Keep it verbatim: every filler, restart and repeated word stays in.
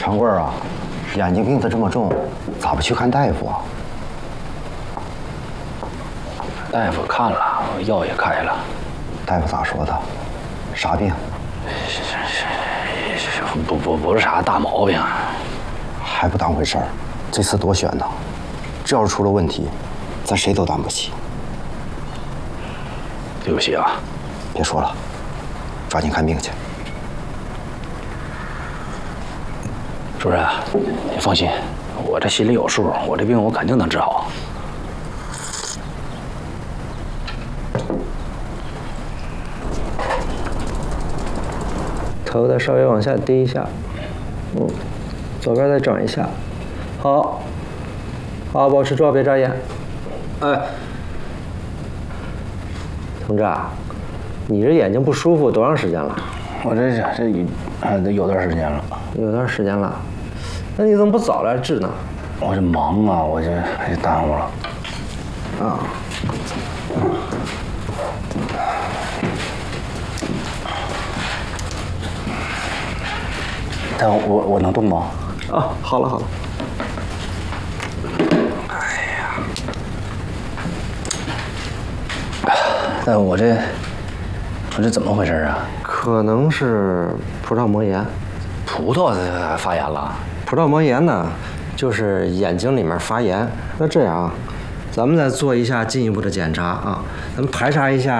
长贵啊，眼睛病得这么重，咋不去看大夫啊？ 大夫看了，药也开了。 大夫咋说的？啥病？ 不不不是啥大毛病， 还不当回事儿？这次多悬呐！这要是出了问题，咱谁都担不起。 对不起啊！ 别说了，抓紧看病去。 主任，你放心，我这心里有数，我这病我肯定能治好。 头再稍微往下低一下，嗯，左边再转一下，好，好，保持住，别眨眼。哎，同志啊，你这眼睛不舒服多长时间了？ 我这这这啊，得有段时间了。 有段时间了，那你怎么不早来治呢？ 我这忙啊，我这这耽误了。 啊。 但我我能动吗？ 啊，好了好了。 哎呀，但我这我这怎么回事啊？ 可能是葡萄膜炎。 葡萄发炎了？ 葡萄膜炎呢，就是眼睛里面发炎。那这样啊，咱们再做一下进一步的检查啊，咱们排查一下。